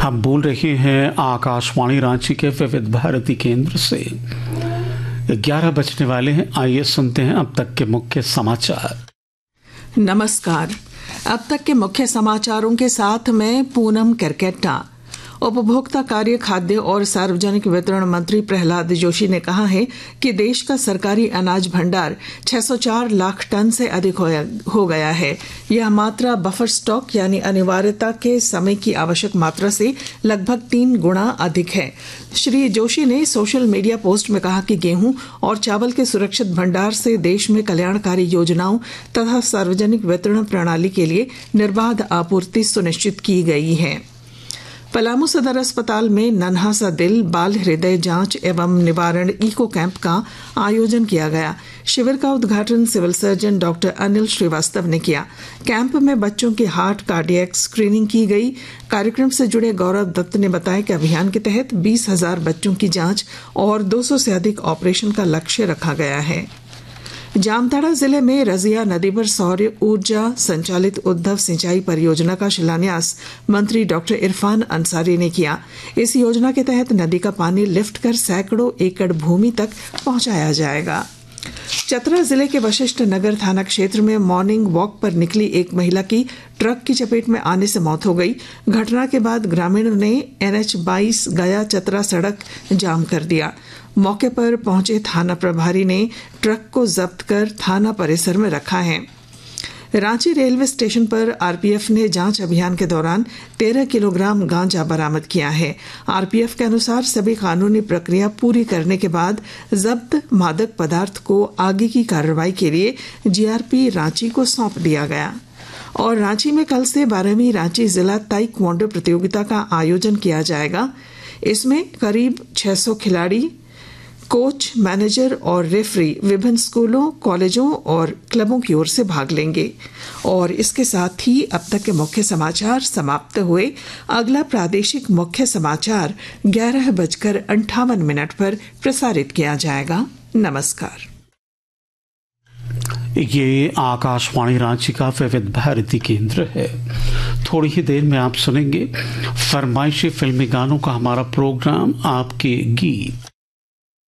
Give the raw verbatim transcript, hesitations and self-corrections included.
हम बोल रहे हैं आकाशवाणी रांची के विविध भारती केंद्र से। ग्यारह बजने वाले हैं। आइए सुनते हैं अब तक के मुख्य समाचार। नमस्कार। अब तक के मुख्य समाचारों के साथ मैं पूनम करकेट्टा। उपभोक्ता कार्य, खाद्य और सार्वजनिक वितरण मंत्री प्रहलाद जोशी ने कहा है कि देश का सरकारी अनाज भंडार छह सौ चार लाख टन से अधिक हो गया है। यह मात्रा बफर स्टॉक यानी अनिवार्यता के समय की आवश्यक मात्रा से लगभग तीन गुना अधिक है। श्री जोशी ने सोशल मीडिया पोस्ट में कहा कि गेहूं और चावल के सुरक्षित भंडार से देश में कल्याणकारी योजनाओं तथा सार्वजनिक वितरण प्रणाली के लिए निर्बाध आपूर्ति सुनिश्चित की गई है। पलामू सदर अस्पताल में नन्हा सा दिल बाल हृदय जांच एवं निवारण इको कैंप का आयोजन किया गया। शिविर का उद्घाटन civil surgeon doctor Anil Srivastava ने किया। कैंप में बच्चों की हार्ट कार्डियक स्क्रीनिंग की गई। कार्यक्रम से जुड़े गौरव दत्त ने बताया कि अभियान के तहत बीस हजार बच्चों की जांच और दो सौ से अधिक ऑपरेशन का लक्ष्य रखा गया है। जामताड़ा जिले में रजिया नदी पर सौर ऊर्जा संचालित उद्धव सिंचाई परियोजना का शिलान्यास मंत्री डॉक्टर इरफान अंसारी ने किया। इस योजना के तहत नदी का पानी लिफ्ट कर सैकड़ों एकड़ भूमि तक पहुंचाया जाएगा। चतरा जिले के वशिष्ठ नगर थाना क्षेत्र में मॉर्निंग वॉक पर निकली एक महिला की ट्रक की चपेट में आने से मौत हो गई। घटना के बाद ग्रामीणों ने एनएच बाईस गया चतरा सड़क जाम कर दिया। मौके पर पहुंचे थाना प्रभारी ने ट्रक को जब्त कर थाना परिसर में रखा है। रांची रेलवे स्टेशन पर आरपीएफ ने जांच अभियान के दौरान तेरह किलोग्राम गांजा बरामद किया है। आरपीएफ के अनुसार सभी कानूनी प्रक्रिया पूरी करने के बाद जब्त मादक पदार्थ को आगे की कार्रवाई के लिए जीआरपी रांची को सौंप दिया गया। और रांची में कल से बारहवीं रांची जिला ताइक्वांडो प्रतियोगिता का आयोजन किया जाएगा। इसमें करीब छह सौ खिलाड़ी, कोच, मैनेजर और रेफरी विभिन्न स्कूलों, कॉलेजों और क्लबों की ओर से भाग लेंगे। और इसके साथ ही अब तक के मुख्य समाचार समाप्त हुए। अगला प्रादेशिक मुख्य समाचार ग्यारह बजकर अंठावन मिनट पर प्रसारित किया जाएगा। नमस्कार। ये आकाशवाणी रांची का विविध भारती केंद्र है। थोड़ी ही देर में आप सुनेंगे फरमाइशी फिल्मी गानों का हमारा प्रोग्राम आपके गीत।